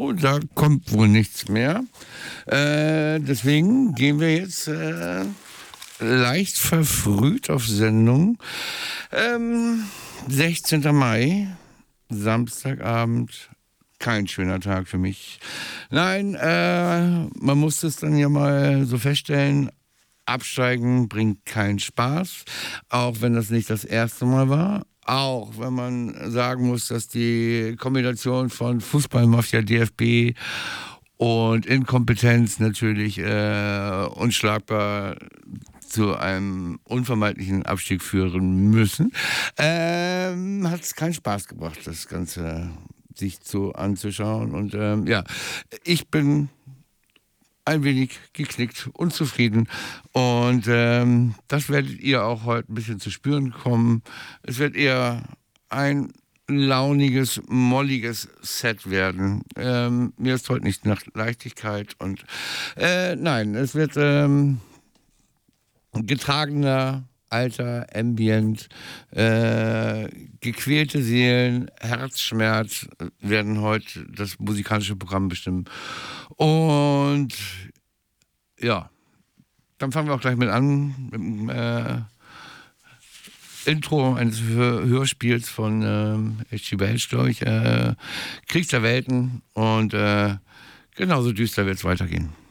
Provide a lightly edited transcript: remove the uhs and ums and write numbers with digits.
so, da kommt wohl nichts mehr. Deswegen gehen wir jetzt leicht verfrüht auf Sendung. 16. Mai, Samstagabend, kein schöner Tag für mich. Nein, man muss es dann ja mal so feststellen, Absteigen bringt keinen Spaß, auch wenn das nicht das erste Mal war. Auch wenn man sagen muss, dass die Kombination von Fußballmafia, DFB und Inkompetenz natürlich unschlagbar zu einem unvermeidlichen Abstieg führen müssen, hat es keinen Spaß gebracht, das Ganze sich so anzuschauen. Und ja, ich bin ein wenig geknickt, unzufrieden. Und das werdet ihr auch heute ein bisschen zu spüren kommen. Es wird eher ein launiges, molliges Set werden. Mir ist heute nicht nach Leichtigkeit. Und nein, es wird getragener, alter, Ambient, gequälte Seelen, Herzschmerz werden heute das musikalische Programm bestimmen. Und ja, dann fangen wir auch gleich mit an, mit dem Intro eines Hörspiels von H.G. Wells, glaube ich, Krieg der Welten. Und genauso düster wird es weitergehen.